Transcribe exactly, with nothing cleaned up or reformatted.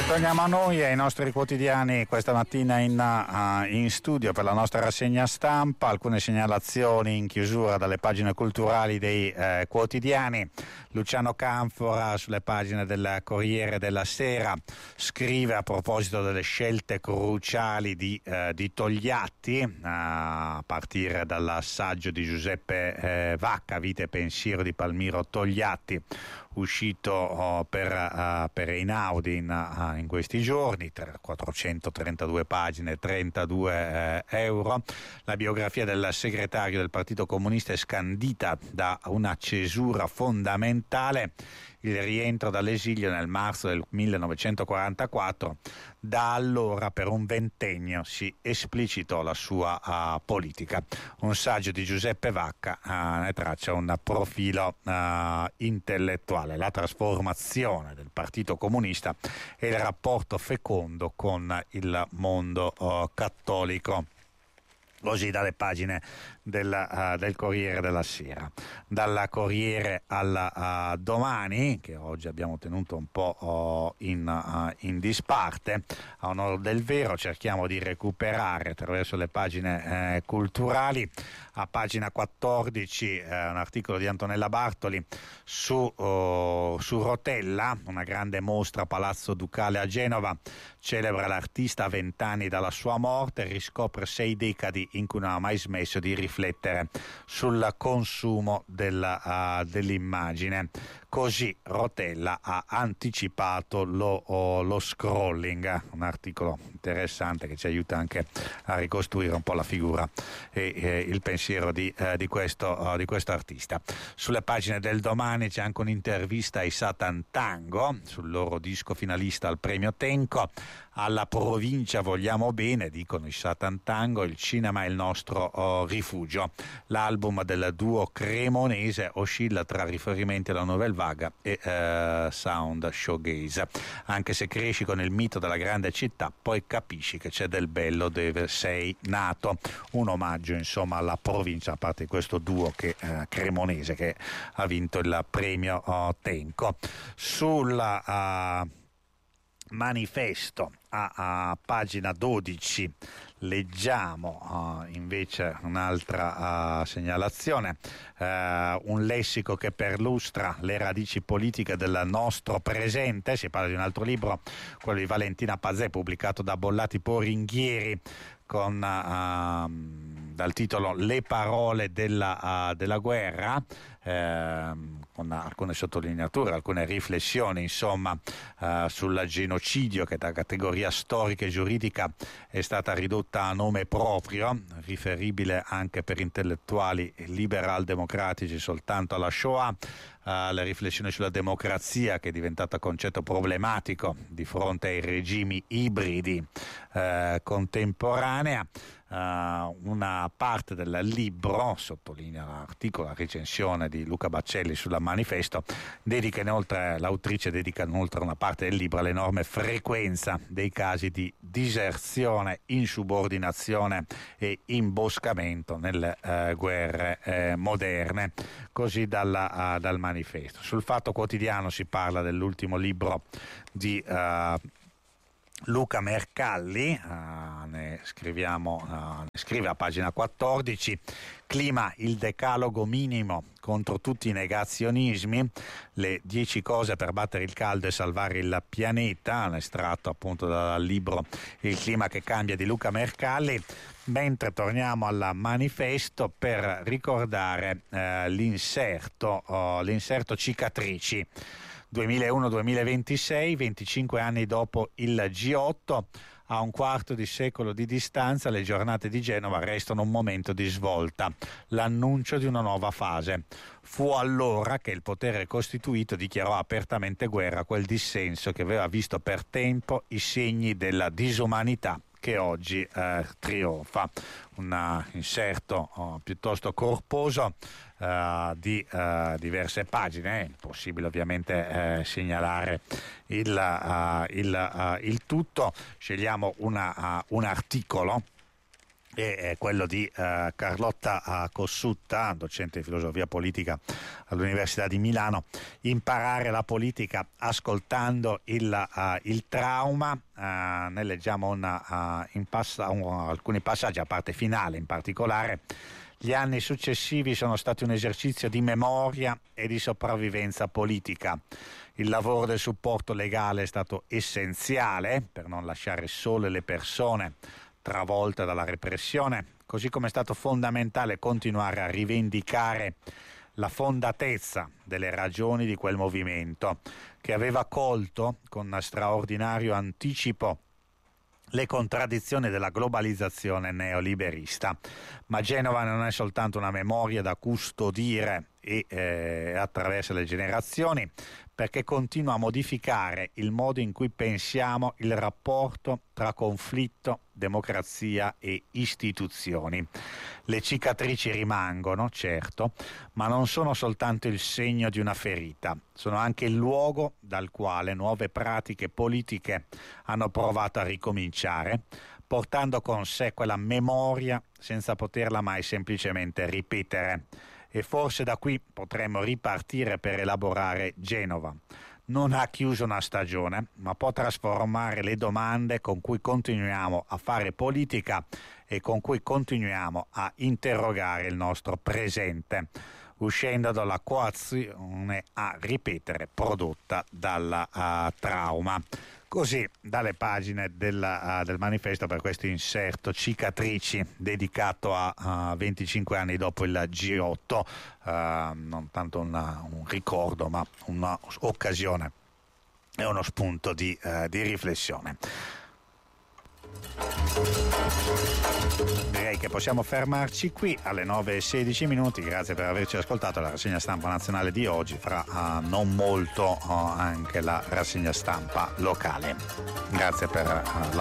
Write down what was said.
Torniamo a noi e ai nostri quotidiani questa mattina in, uh, in studio per la nostra rassegna stampa. Alcune segnalazioni in chiusura dalle pagine culturali dei uh, quotidiani. Luciano Canfora sulle pagine del Corriere della Sera scrive a proposito delle scelte cruciali di, uh, di Togliatti, uh, a partire dall'assaggio di Giuseppe uh, Vacca, Vita e pensiero di Palmiro Togliatti, uscito uh, per, uh, per Einaudi in, uh, in questi giorni, quattrocentotrentadue pagine, trentadue eh, euro. La biografia del segretario del Partito Comunista è scandita da una cesura fondamentale, il rientro dall'esilio nel marzo del millenovecentoquarantaquattro. Da allora per un ventennio si esplicitò la sua uh, politica. Un saggio di Giuseppe Vacca uh, ne traccia un profilo uh, intellettuale, la trasformazione del Partito Comunista e il rapporto fecondo con il mondo uh, cattolico. Così dalle pagine del, uh, del Corriere della Sera. Dalla Corriere al uh, Domani, che oggi abbiamo tenuto un po' uh, in, uh, in disparte, a onore del vero cerchiamo di recuperare attraverso le pagine eh, culturali. A pagina quattordici eh, un articolo di Antonella Bartoli su, uh, su Rotella, una grande mostra a Palazzo Ducale a Genova, celebra l'artista a vent'anni dalla sua morte, riscopre sei decadi in cui non ha mai smesso di riflettere sul consumo della, uh, dell'immagine. Così Rotella ha anticipato lo, oh, lo scrolling, un articolo interessante che ci aiuta anche a ricostruire un po' la figura e eh, il pensiero di, eh, di, questo, uh, di questo artista. Sulle pagine del Domani c'è anche un'intervista ai Satan Tango sul loro disco finalista al premio Tenco. Alla provincia vogliamo bene, dicono i Satan Tango, il cinema è il nostro oh, rifugio. L'album del duo cremonese oscilla tra riferimenti alla Nouvelle Vague e eh, sound showgaze. Anche se cresci con il mito della grande città, poi capisci che c'è del bello dove sei nato. Un omaggio insomma alla provincia, a parte questo duo che, eh, cremonese che ha vinto il premio oh, Tenco. Sulla uh, Manifesto a, a pagina dodici leggiamo uh, invece un'altra uh, segnalazione, uh, un lessico che perlustra le radici politiche del nostro presente. Si parla di un altro libro, quello di Valentina Pazè, pubblicato da Bollati Poringhieri, con uh, dal titolo Le parole della, uh, della guerra, eh, con alcune sottolineature, alcune riflessioni insomma uh, sul genocidio, che da categoria storica e giuridica è stata ridotta a nome proprio, riferibile anche per intellettuali liberal democratici soltanto alla Shoah. Uh, le riflessioni sulla democrazia, che è diventata concetto problematico di fronte ai regimi ibridi uh, contemporanea. Uh, una parte del libro, sottolinea l'articolo, la recensione di Luca Baccelli sulla Manifesto, dedica inoltre, l'autrice dedica inoltre una parte del libro all'enorme frequenza dei casi di diserzione, insubordinazione e imboscamento nelle uh, guerre uh, moderne. Così dalla, uh, dal Manifesto. Sul Fatto Quotidiano si parla dell'ultimo libro di uh, Luca Mercalli, uh, ne scriviamo, uh, ne scrive a pagina quattordici, clima, il decalogo minimo contro tutti i negazionismi, le dieci cose per battere il caldo e salvare il pianeta, un estratto appunto dal libro Il clima che cambia di Luca Mercalli. Mentre torniamo al Manifesto per ricordare eh, l'inserto, oh, l'inserto cicatrici. duemilauno duemilaventisei, venticinque anni dopo il G otto, a un quarto di secolo di distanza, le giornate di Genova restano un momento di svolta, l'annuncio di una nuova fase. Fu allora che il potere costituito dichiarò apertamente guerra a quel dissenso che aveva visto per tempo i segni della disumanità che oggi eh, trionfa. Un uh, inserto uh, piuttosto corposo uh, di uh, diverse pagine, è impossibile ovviamente eh, segnalare il, uh, il, uh, il tutto. Scegliamo una, uh, un articolo è quello di eh, Carlotta Cossutta, docente di filosofia politica all'Università di Milano. Imparare la politica ascoltando il, uh, il trauma. Uh, ne leggiamo una, uh, in passa, un, alcuni passaggi, a parte finale in particolare. Gli anni successivi sono stati un esercizio di memoria e di sopravvivenza politica. Il lavoro del supporto legale è stato essenziale per non lasciare sole le persone travolte dalla repressione, così come è stato fondamentale continuare a rivendicare la fondatezza delle ragioni di quel movimento, che aveva colto con straordinario anticipo le contraddizioni della globalizzazione neoliberista. Ma Genova non è soltanto una memoria da custodire e eh, attraverso le generazioni, perché continua a modificare il modo in cui pensiamo il rapporto tra conflitto, democrazia e istituzioni. Le cicatrici rimangono, certo, ma non sono soltanto il segno di una ferita, sono anche il luogo dal quale nuove pratiche politiche hanno provato a ricominciare, portando con sé quella memoria senza poterla mai semplicemente ripetere. E forse da qui potremmo ripartire per elaborare Genova. Non ha chiuso una stagione, ma può trasformare le domande con cui continuiamo a fare politica e con cui continuiamo a interrogare il nostro presente, uscendo dalla coazione a ripetere prodotta dal uh, trauma. Così dalle pagine del, uh, del manifesto, per questo inserto Cicatrici, dedicato a uh, venticinque anni dopo il G otto, uh, non tanto una, un ricordo ma un'occasione e uno spunto di, uh, di riflessione. Direi che possiamo fermarci qui alle nove e sedici minuti. Grazie per averci ascoltato. La rassegna stampa nazionale di oggi, fra uh, non molto uh, anche la rassegna stampa locale. Grazie per uh, la